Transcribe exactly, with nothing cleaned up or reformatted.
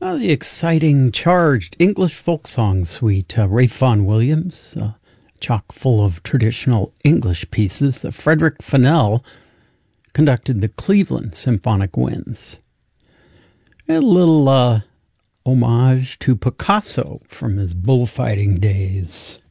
Uh, the exciting, charged English folk song suite, uh, Ralph Vaughan Williams, uh, chock full of traditional English pieces. The Frederick Fennell conducted the Cleveland Symphonic Winds. A little uh, homage to Picasso from his bullfighting days.